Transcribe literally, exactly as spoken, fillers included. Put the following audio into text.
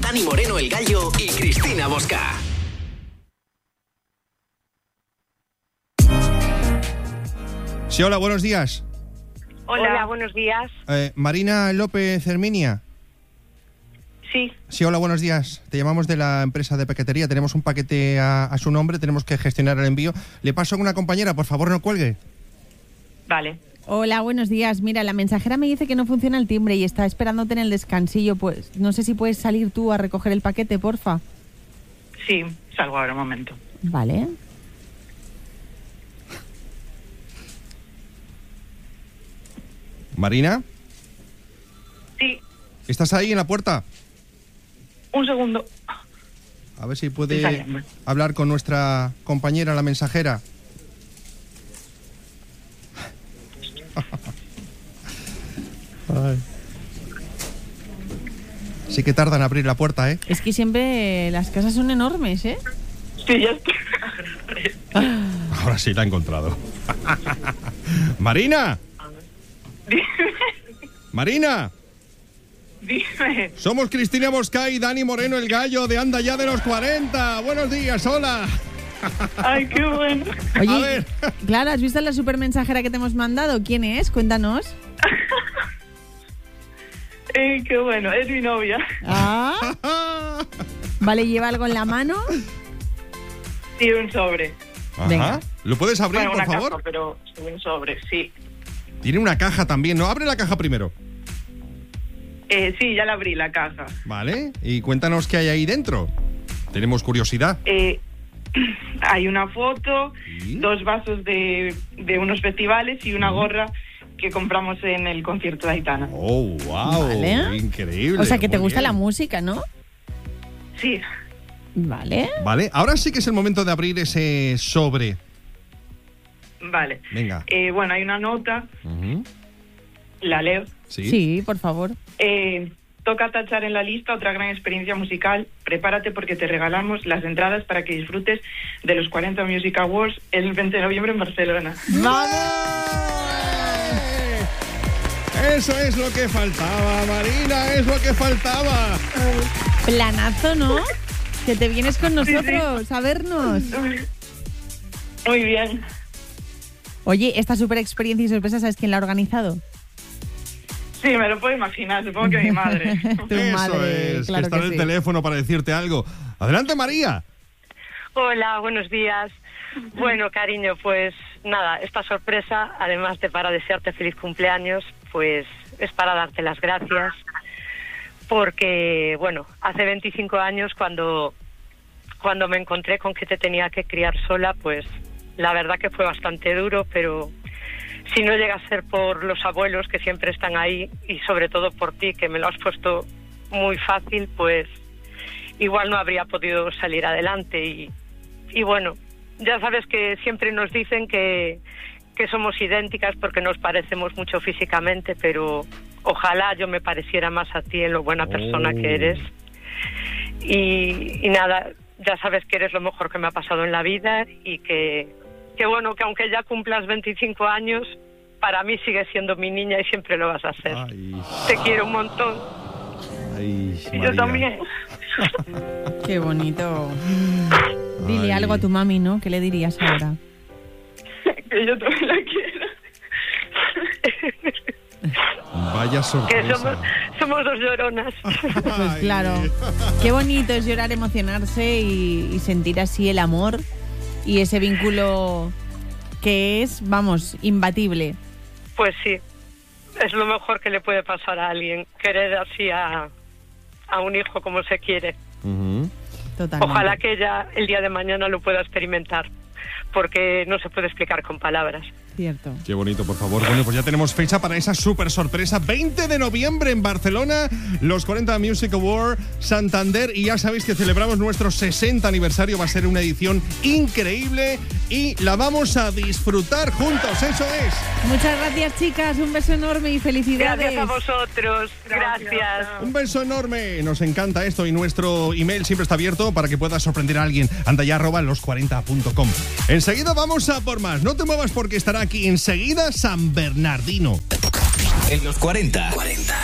Dani Moreno el Gallo y Cristina Bosca. Sí, hola, buenos días. Hola, Hola buenos días. Eh, Marina López Herminia. Sí. Sí, hola, buenos días. Te llamamos de la empresa de paquetería. Tenemos un paquete a, a su nombre, tenemos que gestionar el envío. Le paso a una compañera, por favor, no cuelgue. Vale. Hola, buenos días. Mira, la mensajera me dice que no funciona el timbre y está esperándote en el descansillo. Pues no sé si puedes salir tú a recoger el paquete, porfa. Sí, salgo ahora un momento. Vale. Marina, Sí, ¿estás ahí en la puerta? un segundo. A ver si Estoy puede saliendo. hablar con nuestra compañera, la mensajera. Ay. Sí que tardan en abrir la puerta, ¿eh? Es que siempre las casas son enormes, ¿eh? Sí, ya estoy. Ahora sí la he encontrado. ¡Marina! Dime, ¡Marina! dime. Somos Cristina Bosca y Dani Moreno el Gallo de Anda Ya de los cuarenta. Buenos días, hola. Ay, qué bueno. A Oye, ver. claro, ¿has visto la supermensajera que te hemos mandado? ¿Quién es? Cuéntanos. Eh, qué bueno, es mi novia. Ah. Vale, ¿lleva algo en la mano? Sí, un sobre. Ajá. Venga. ¿Lo puedes abrir, Bueno, por una favor? caja, pero sí, un sobre, sí. Tiene una caja también, ¿no? Abre la caja primero. Eh, sí, ya la abrí, la caja. Vale. Y cuéntanos qué hay ahí dentro. Tenemos curiosidad. Eh, hay una foto, ¿Sí? dos vasos de, de unos festivales y una gorra que compramos en el concierto de Aitana. Oh, wow. Vale. Increíble. O sea, que te muy gusta bien. la música, ¿no? Sí, Vale. Vale, ahora sí que es el momento de abrir ese sobre. vale. Venga. Eh, bueno, hay una nota, Ujú. la leo. Sí. Sí, por favor. Eh, toca tachar en la lista otra gran experiencia musical. Prepárate porque te regalamos las entradas para que disfrutes de los cuarenta Music Awards el veinte de noviembre en Barcelona. Eso es lo que faltaba, Marina, es lo que faltaba. Planazo, ¿no? Que te vienes con Sí, sí. nosotros a vernos. Muy bien. Oye, esta super experiencia y sorpresa, ¿sabes quién la ha organizado? Sí, me lo puedo imaginar, supongo que mi madre. Tu Eso madre, es, claro que está que en el sí. teléfono para decirte algo. Adelante, María. Hola, buenos días. Bueno, cariño, pues nada, esta sorpresa, además de para desearte feliz cumpleaños, pues es para darte las gracias, porque, bueno, hace veinticinco años cuando, cuando me encontré con que te tenía que criar sola, pues la verdad que fue bastante duro, pero si no llega a ser por los abuelos que siempre están ahí y sobre todo por ti, que me lo has puesto muy fácil, pues igual no habría podido salir adelante y, y bueno, ya sabes que siempre nos dicen que, que somos idénticas porque nos parecemos mucho físicamente, pero ojalá yo me pareciera más a ti en lo buena persona que eres. Y, y nada, ya sabes que eres lo mejor que me ha pasado en la vida y que, que bueno, que aunque ya cumplas veinticinco años, para mí sigues siendo mi niña y siempre lo vas a ser. Ay, Te quiero un montón. ay, Y yo María. también. Qué bonito. Dile Ay. algo a tu mami, ¿no? ¿Qué le dirías ahora? Que yo también la quiero. Vaya Que sorpresa. somos, somos dos lloronas. Pues Ay. claro. Qué bonito es llorar, emocionarse y, y sentir así el amor y ese vínculo que es, vamos, imbatible. Pues sí, es lo mejor que le puede pasar a alguien, querer así a, a un hijo como se quiere. Ujú. Totalmente. Ojalá que ella el día de mañana lo pueda experimentar, porque no se puede explicar con palabras. Cierto. Qué bonito, por favor. Bueno, pues ya tenemos fecha para esa súper sorpresa. veinte de noviembre en Barcelona, los cuarenta Music Award Santander. Y ya sabéis que celebramos nuestro sesenta aniversario. Va a ser una edición increíble y la vamos a disfrutar juntos. Eso es. Muchas gracias, chicas. Un beso enorme y felicidades. Gracias a vosotros, gracias. Un beso enorme. Nos encanta esto y nuestro email siempre está abierto para que puedas sorprender a alguien. Anda ya arroba los cuarenta punto com. Enseguida vamos a por más. No te muevas porque estará aquí enseguida San Bernardino. En los cuarenta.